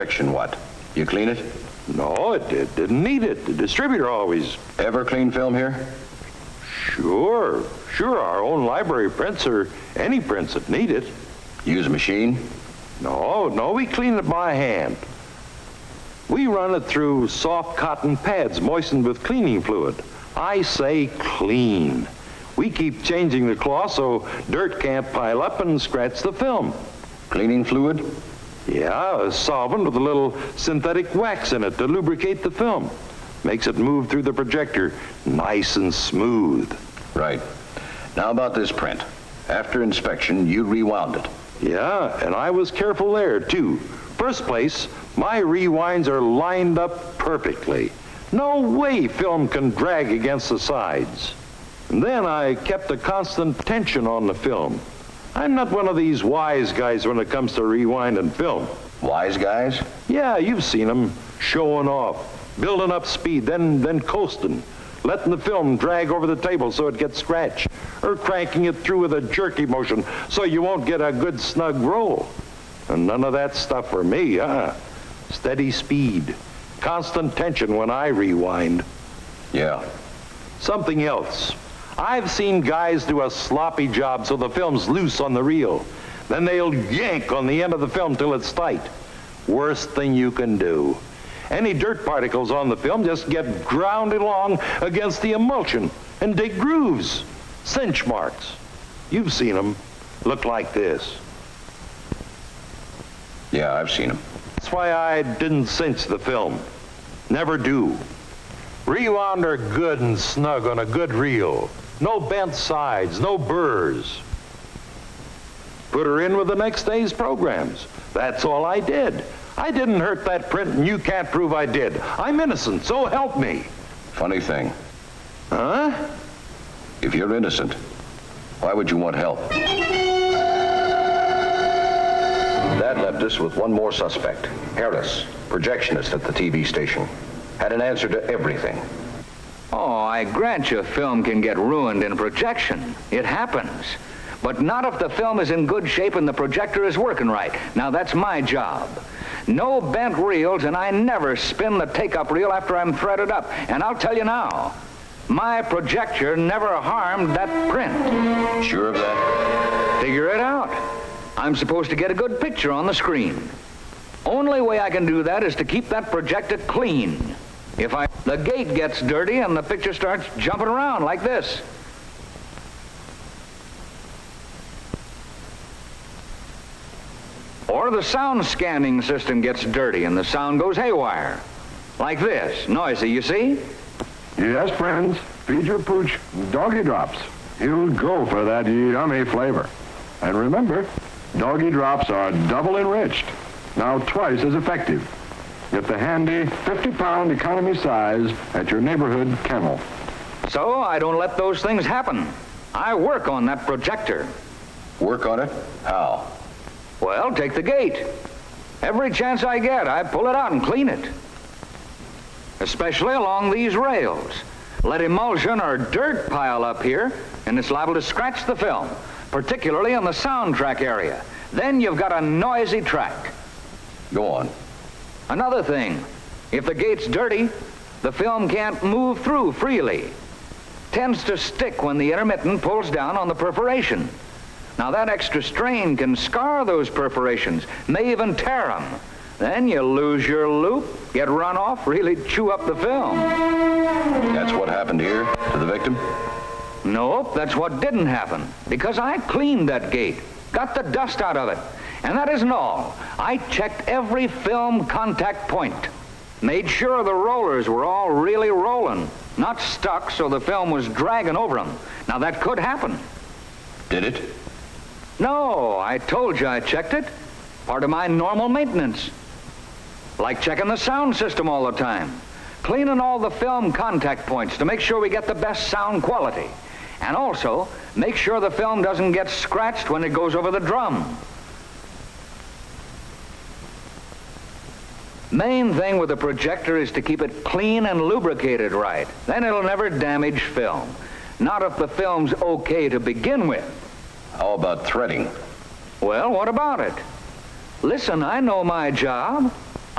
Section what? You clean it? No, it didn't need it. The distributor always... Ever clean film here? Sure. Our own library prints or any prints that need it. Use a machine? No, we clean it by hand. We run it through soft cotton pads moistened with cleaning fluid. I say clean. We keep changing the cloth so dirt can't pile up and scratch the film. Cleaning fluid? Yeah, a solvent with a little synthetic wax in it to lubricate the film. Makes it move through the projector nice and smooth. Right. Now about this print. After inspection, you rewound it. Yeah, and I was careful there, too. First place, my rewinds are lined up perfectly. No way film can drag against the sides. And then I kept a constant tension on the film. I'm not one of these wise guys when it comes to rewinding film. Wise guys? Yeah, you've seen them showing off, building up speed, then coasting, letting the film drag over the table so it gets scratched, or cranking it through with a jerky motion so you won't get a good snug roll. And none of that stuff for me, huh? Steady speed, constant tension when I rewind. Yeah. Something else. I've seen guys do a sloppy job so the film's loose on the reel. Then they'll yank on the end of the film till it's tight. Worst thing you can do. Any dirt particles on the film just get ground along against the emulsion and dig grooves, cinch marks. You've seen them. Look like this. Yeah, I've seen them. That's why I didn't cinch the film. Never do. Rewound are good and snug on a good reel. No bent sides, no burrs. Put her in with the next day's programs. That's all I did. I didn't hurt that print, and you can't prove I did. I'm innocent, so help me. Funny thing. Huh? If you're innocent, why would you want help? That left us with one more suspect. Harris, projectionist at the TV station. Had an answer to everything. Oh, I grant you film can get ruined in projection. It happens. But not if the film is in good shape and the projector is working right. Now, that's my job. No bent reels, and I never spin the take-up reel after I'm threaded up. And I'll tell you now, my projector never harmed that print. Sure of that? Figure it out. I'm supposed to get a good picture on the screen. Only way I can do that is to keep that projector clean. The gate gets dirty and the picture starts jumping around like this. Or the sound scanning system gets dirty and the sound goes haywire. Like this. Noisy, you see? Yes, friends. Feed your pooch Doggy Drops. He'll go for that yummy flavor. And remember, Doggy Drops are double enriched. Now twice as effective. Get the handy 50-pound economy size at your neighborhood kennel. So I don't let those things happen. I work on that projector. Work on it? How? Well, take the gate. Every chance I get, I pull it out and clean it. Especially along these rails. Let emulsion or dirt pile up here, and it's liable to scratch the film, particularly in the soundtrack area. Then you've got a noisy track. Go on. Another thing, if the gate's dirty, the film can't move through freely. Tends to stick when the intermittent pulls down on the perforation. Now that extra strain can scar those perforations, may even tear them. Then you lose your loop, get run off, really chew up the film. That's what happened here to the victim? Nope, that's what didn't happen. Because I cleaned that gate, got the dust out of it. And that isn't all. I checked every film contact point. Made sure the rollers were all really rolling, not stuck so the film was dragging over them. Now that could happen. Did it? No, I told you I checked it. Part of my normal maintenance. Like checking the sound system all the time. Cleaning all the film contact points to make sure we get the best sound quality. And also, make sure the film doesn't get scratched when it goes over the drum. Main thing with the projector is to keep it clean and lubricated right. Then it'll never damage film. Not if the film's okay to begin with. How about threading? Well, what about it? Listen, I know my job.